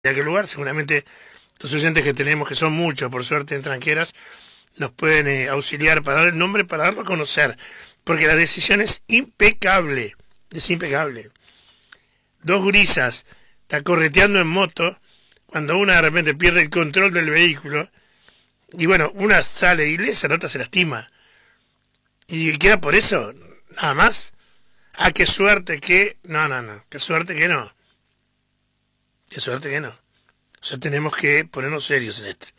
aquel lugar. Seguramente los oyentes que tenemos, que son muchos, por suerte, en Tranqueras, nos pueden auxiliar para dar el nombre, para darlo a conocer, porque la decisión es impecable, Dos gurisas está correteando en moto, cuando una de repente pierde el control del vehículo, y bueno, una sale ilesa, la otra se lastima, y queda por eso, nada más. Ah, qué suerte que... No, qué suerte que no. Qué suerte que no. O sea, tenemos que ponernos serios en esto.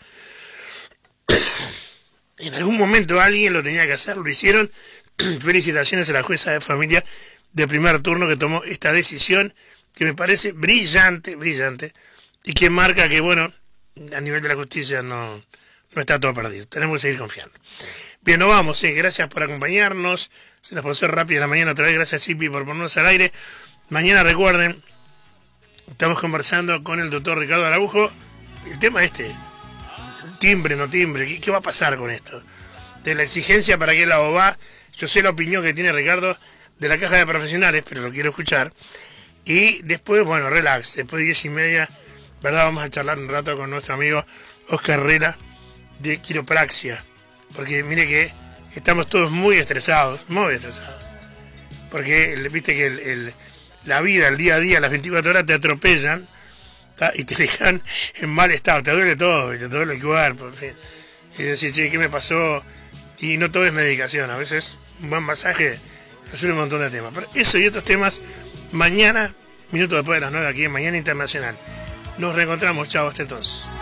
En algún momento alguien lo tenía que hacer, lo hicieron. Felicitaciones a la jueza de familia de primer turno que tomó esta decisión, que me parece brillante, y que marca que, bueno, a nivel de la justicia no está todo perdido. Tenemos que seguir confiando. Bien, nos vamos, gracias por acompañarnos. Se nos pasó rápido la mañana otra vez. Gracias, Sipi, por ponernos al aire. Mañana, recuerden, estamos conversando con el doctor Ricardo Araujo. El tema timbre, no timbre, ¿qué va a pasar con esto? De la exigencia para que la OVA, yo sé la opinión que tiene Ricardo de la caja de profesionales, pero lo quiero escuchar. Y después, bueno, relax, después de 10:30, ¿verdad? Vamos a charlar un rato con nuestro amigo Oscar Herrera de quiropraxia. Porque mire que estamos todos muy estresados. Porque viste que la vida, el día a día, las 24 horas te atropellan, ¿tá? Y te dejan en mal estado, te duele todo, te duele el cuerpo, en fin. Y decir, che, ¿qué me pasó? Y no todo es medicación, a veces un buen masaje resuelve un montón de temas. Pero eso y otros temas, mañana, minuto después de las 9 aquí en Mañana Internacional. Nos reencontramos, chao, hasta entonces.